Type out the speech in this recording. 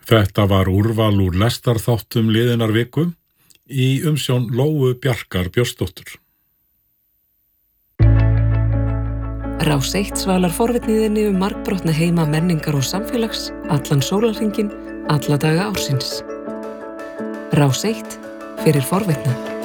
Þetta var úrval úr lestarþáttum liðinnar viku í umsjón Lóu Bjarkar Björnsdóttur. Rás 1 svalar forvitniðinni margbrotna heima menningar og samfélags allan sólarhringinn, alla daga ársins. Rás 1 fyrir forvitna.